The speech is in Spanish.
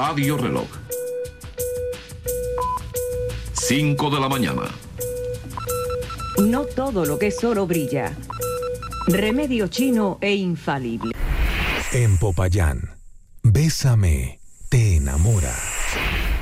Radio Reloj. 5 de la mañana. No todo lo que es oro brilla. Remedio chino e infalible. En Popayán, Bésame, te enamora.